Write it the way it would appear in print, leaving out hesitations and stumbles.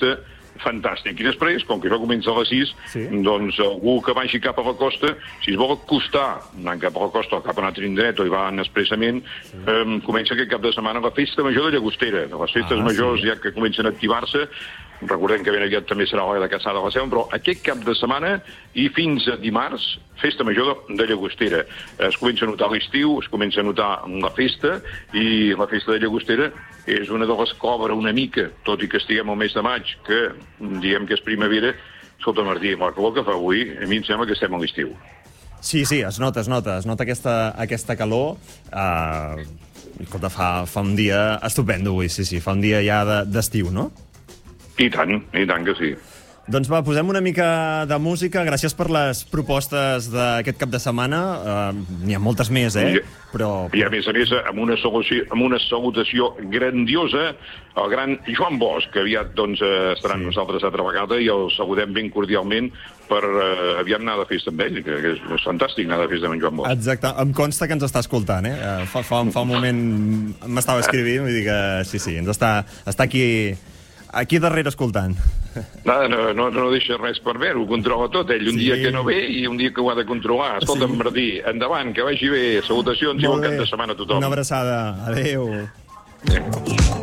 fantàstic. I després, com que això comença a les 6, doncs algú que vagi cap a la costa, si es vol acostar, anant cap a la costa o cap a un altre indret o hi van expressament, comença aquest cap de setmana la festa major de Llagostera. Les festes majors ja que comencen a activar-se, recordem que ben aviat també serà l'hora de caçar de la Seu, però aquest cap de setmana i fins a dimarts, festa major de Llagostera. Es comença a notar l'estiu, es comença a notar la festa, i la festa de Llagostera és una de les que obre una mica, tot i que estiguem al mes de maig, que diguem que és primavera. Escolta, Martí, amb la calor que fa avui, a mi em sembla que estem a l'estiu. Sí, es nota aquesta calor. Escolta, fa un dia estupendo avui, sí, fa un dia ja d'estiu, no? I tant que sí. Doncs va, posem una mica de música. Gràcies per les propostes d'aquest cap de setmana. N'hi ha moltes més, però... I a més, amb una salutació grandiosa al gran Joan Bosch, que aviat estarà amb nosaltres altra vegada, i el saludem ben cordialment per aviat anar de festa amb ell, que és fantàstic anar de festa amb en Joan Bosch. Exacte, em consta que ens està escoltant, Fa un moment m'estava escrivint, vull dir que sí, ens està aquí darrere escoltant. No deixa res per veure, ho controla tot, ell. Un dia que no ve i un dia que ho ha de controlar. Escolta'm, Martí, endavant, que vagi bé. Salutacions i bon cap de setmana a tothom. Una abraçada. Adéu.